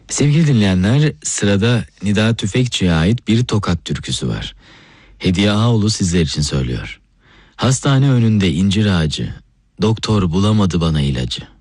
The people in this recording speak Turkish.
Sevgili dinleyenler, sırada Nida Tüfekçi'ye ait bir Tokat türküsü var. Hediye Ağaoğlu sizler için söylüyor. Hastane önünde incir ağacı, doktor bulamadı bana ilacı.